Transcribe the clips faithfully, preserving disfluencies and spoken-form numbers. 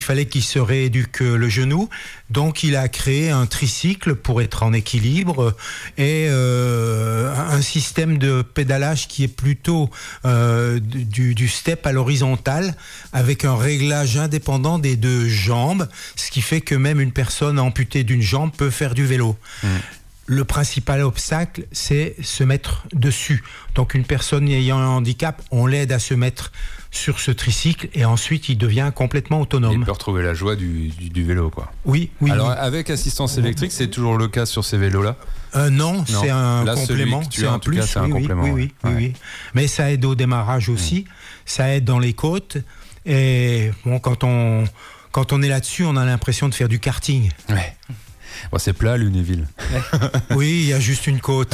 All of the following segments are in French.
Il fallait qu'il se rééduque le genou, donc il a créé un tricycle pour être en équilibre et euh, un système de pédalage qui est plutôt euh, du, du step à l'horizontale avec un réglage indépendant des deux jambes, ce qui fait que même une personne amputée d'une jambe peut faire du vélo. Mmh. Le principal obstacle, c'est se mettre dessus. Donc une personne ayant un handicap, on l'aide à se mettre sur ce tricycle et ensuite il devient complètement autonome. Il peut retrouver la joie du, du, du vélo, quoi. Oui, oui. Alors oui. avec assistance électrique, c'est toujours le cas sur ces vélos-là ? euh, non, non, c'est un Là, complément. C'est un en tout plus. cas, c'est oui, un oui, complément. Oui, oui, ouais. oui, oui. Mais ça aide au démarrage aussi. Mmh. Ça aide dans les côtes. Et bon, quand on quand on est là-dessus, on a l'impression de faire du karting. Ouais. Bon, c'est plat, Lunéville. Oui, il y a juste une côte.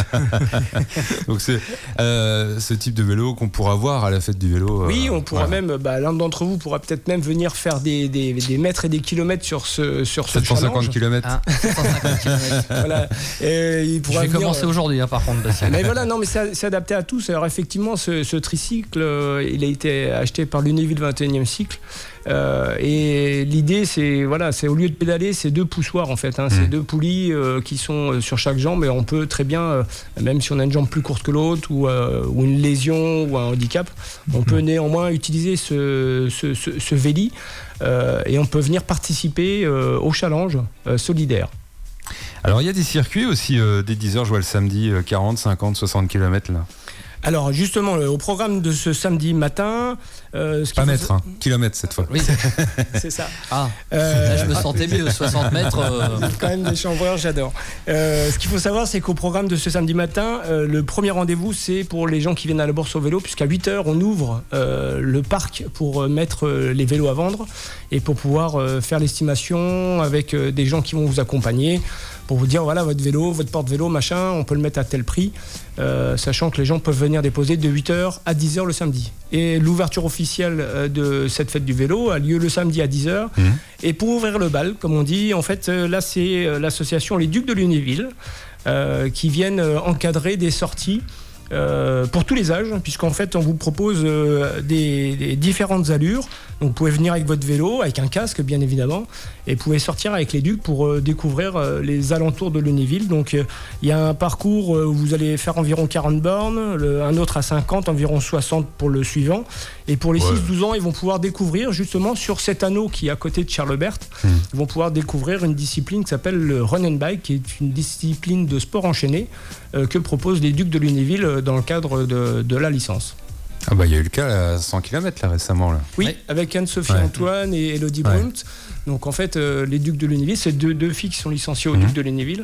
Donc c'est euh, ce type de vélo qu'on pourra voir à la fête du vélo. Euh, oui, on pourra voilà. même, bah, l'un d'entre vous pourra peut-être même venir faire des, des, des mètres et des kilomètres sur ce sur ce sept cent cinquante kilomètres. Ah, sept cent cinquante kilomètres. Voilà. Et il pourra Je vais venir, commencer aujourd'hui, hein, par contre. Bastien. Mais voilà, non, mais c'est, c'est adapté à tous. Alors effectivement, ce, ce tricycle, euh, il a été acheté par Lunéville vingt et unième cycle. Euh, et l'idée, c'est voilà, c'est au lieu de pédaler, c'est deux poussoirs en fait. Hein, mmh. C'est deux poulies euh, qui sont sur chaque jambe et on peut très bien, euh, même si on a une jambe plus courte que l'autre ou, euh, ou une lésion ou un handicap, on mmh. peut néanmoins utiliser ce, ce, ce, ce véli euh, et on peut venir participer euh, au challenge euh, solidaire. Alors il y a des circuits aussi euh, dès dix heures, je vois le samedi, euh, quarante, cinquante, soixante kilomètres là. Alors justement, au programme de ce samedi matin... Euh, ce Pas faut... mètres, hein, kilomètres cette fois. Oui, c'est ça. Ah, euh... là je me sentais mieux, soixante mètres. Euh... Quand même des chambreurs, j'adore. Euh, ce qu'il faut savoir, c'est qu'au programme de ce samedi matin, euh, le premier rendez-vous, c'est pour les gens qui viennent à la Bourse au vélo, puisqu'à huit heures, on ouvre euh, le parc pour mettre euh, les vélos à vendre et pour pouvoir euh, faire l'estimation avec euh, des gens qui vont vous accompagner pour vous dire, voilà, votre vélo, votre porte-vélo, machin, on peut le mettre à tel prix, euh, sachant que les gens peuvent venir déposer de huit heures à dix heures le samedi. Et l'ouverture officielle de cette fête du vélo a lieu le samedi à dix heures. Mmh. Et pour ouvrir le bal, comme on dit, en fait, là, c'est l'association Les Ducs de Lunéville euh, qui viennent encadrer des sorties Euh, pour tous les âges, puisqu'en fait on vous propose euh, des, des différentes allures. Donc vous pouvez venir avec votre vélo, avec un casque bien évidemment, et vous pouvez sortir avec les Ducs pour euh, découvrir euh, les alentours de Lunéville. Donc il euh, y a un parcours où vous allez faire environ quarante bornes, le, un autre à cinquante, environ soixante pour le suivant. Et pour les ouais. six douze ans, ils vont pouvoir découvrir justement sur cet anneau qui est à côté de Charlebert, mmh. ils vont pouvoir découvrir une discipline qui s'appelle le Run and Bike, qui est une discipline de sport enchaîné euh, que proposent les Ducs de Lunéville dans le cadre de, de la licence. Ah bah il y a eu le cas à cent kilomètres là récemment là. Oui, ouais. avec Anne-Sophie ouais. Antoine et Elodie ouais. Brunt. Donc en fait, euh, les Ducs de Lunéville, c'est deux, deux filles qui sont licenciées aux mmh. Ducs de Lunéville.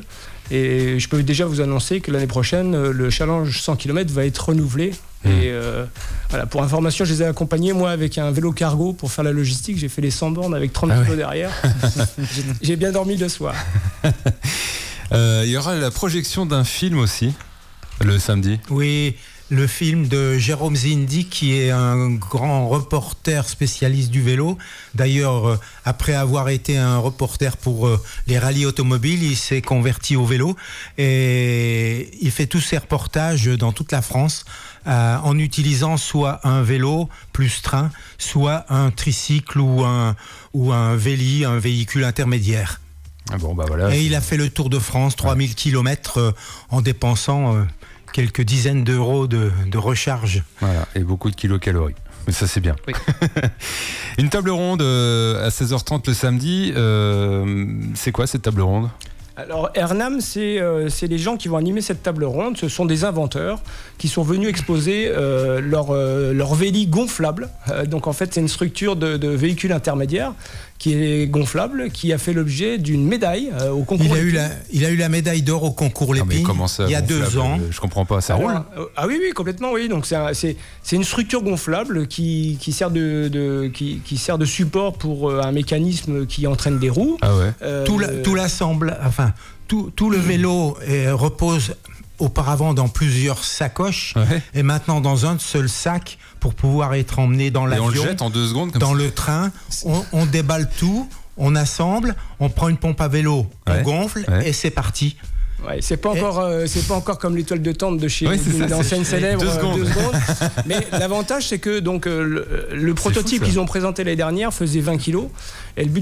Et je peux déjà vous annoncer que l'année prochaine, le challenge cent kilomètres va être renouvelé. Mmh. Et euh, voilà, pour information, je les ai accompagnés moi avec un vélo cargo pour faire la logistique. J'ai fait les cent bornes avec trente ah kilos ouais. derrière. j'ai, j'ai bien dormi le soir. Euh, il y aura la projection d'un film aussi le samedi. Oui, le film de Jérôme Zindi, qui est un grand reporter spécialiste du vélo. D'ailleurs, euh, après avoir été un reporter pour euh, les rallyes automobiles, il s'est converti au vélo et il fait tous ses reportages dans toute la France euh, en utilisant soit un vélo plus train, soit un tricycle ou un, ou un véli, un véhicule intermédiaire. Ah bon, bah voilà, et c'est... il a fait le tour de France, trois mille kilomètres euh, en dépensant euh, quelques dizaines d'euros de, de recharge. Voilà, et beaucoup de kilocalories. Mais ça, c'est bien. Oui. Une table ronde euh, à seize heures trente le samedi. Euh, c'est quoi cette table ronde ? Alors, Ernam, c'est, euh, c'est les gens qui vont animer cette table ronde. Ce sont des inventeurs qui sont venus exposer euh, leur, euh, leur véli gonflable. Euh, donc, en fait, c'est une structure de, de véhicule intermédiaire qui est gonflable, qui a fait l'objet d'une médaille euh, au concours. Il a, eu la, il a eu la médaille d'or au concours Lépine il y a deux ans. Je comprends pas, ça Alors, roule euh, Ah oui, oui, complètement, oui. Donc c'est, un, c'est, c'est une structure gonflable qui, qui, sert de, de, qui, qui sert de support pour euh, un mécanisme qui entraîne des roues. Ah ouais. Euh, tout, la, tout l'assemble, enfin, tout, tout le vélo est, repose auparavant dans plusieurs sacoches ouais. et maintenant dans un seul sac pour pouvoir être emmené dans l'avion. Et on le jette en deux secondes comme dans ça. le train, on, on déballe tout, on assemble, on prend une pompe à vélo, ouais. on gonfle ouais. et c'est parti. Ouais, c'est pas encore, euh, c'est pas encore comme l'étoile de tente de chez Ouais, c'est ça, l'enseigne c'est- célèbre. deux euh, secondes. deux secondes. Mais l'avantage, c'est que donc euh, le, le prototype ça. qu'ils ont présenté l'année dernière faisait vingt kilos. Et le but